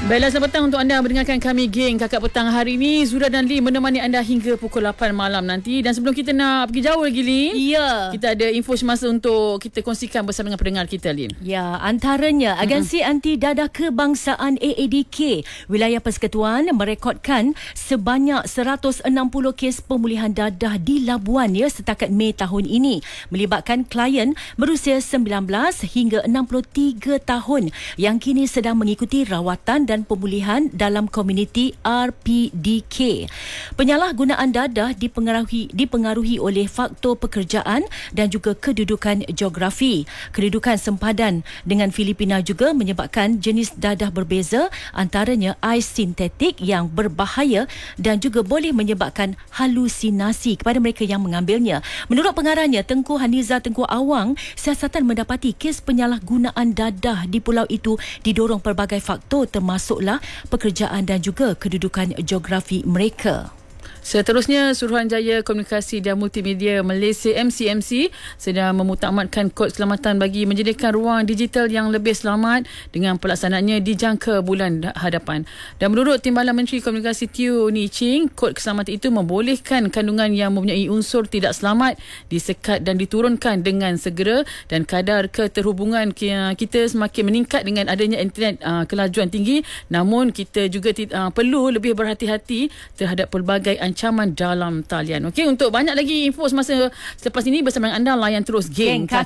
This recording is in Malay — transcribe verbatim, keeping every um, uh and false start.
Baiklah, selamat petang untuk anda mendengarkan kami, geng Kakak Petang hari ini. Zura dan Lee menemani anda hingga pukul lapan malam nanti. Dan sebelum kita nak pergi jauh lagi, Lee, ya, kita ada info semasa untuk kita kongsikan bersama dengan pendengar kita, Lee. Ya, antaranya Agensi mm-hmm. Anti Dadah Kebangsaan A A D K Wilayah Persekutuan merekodkan sebanyak seratus enam puluh kes pemulihan dadah di Labuan ya setakat Mei tahun ini, melibatkan klien berusia sembilan belas hingga enam puluh tiga tahun yang kini sedang mengikuti rawatan dan pemulihan dalam komuniti R P D K. Penyalahgunaan dadah dipengaruhi dipengaruhi oleh faktor pekerjaan dan juga kedudukan geografi. Kedudukan sempadan dengan Filipina juga menyebabkan jenis dadah berbeza, antaranya ais sintetik yang berbahaya dan juga boleh menyebabkan halusinasi kepada mereka yang mengambilnya. Menurut pengarahnya Tengku Haniza Tengku Awang, siasatan mendapati kes penyalahgunaan dadah di pulau itu didorong pelbagai faktor termasuklah pekerjaan dan juga kedudukan geografi mereka. Seterusnya, Suruhanjaya Komunikasi dan Multimedia Malaysia M C M C sedang memutamatkan kod keselamatan bagi menyediakan ruang digital yang lebih selamat dengan pelaksanaannya di jangka bulan hadapan. Dan menurut Timbalan Menteri Komunikasi Teo Ni Ching, kod keselamatan itu membolehkan kandungan yang mempunyai unsur tidak selamat disekat dan diturunkan dengan segera, dan kadar keterhubungan kita semakin meningkat dengan adanya internet uh, kelajuan tinggi. Namun kita juga uh, perlu lebih berhati-hati terhadap pelbagai ancaman dalam talian. Okey, untuk banyak lagi info semasa selepas ini bersama dengan anda, layan terus Geng Kakak